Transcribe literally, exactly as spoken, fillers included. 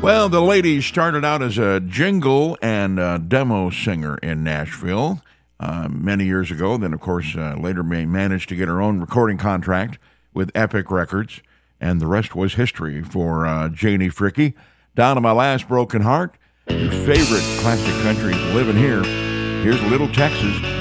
Well, the lady started out as a jingle and a demo singer in Nashville uh, many years ago. Then, of course, uh, later managed to get her own recording contract with Epic Records, and the rest was history for uh, Janie Fricke. Down to My Last Broken Heart, your favorite classic country living here. Here's Little Texas.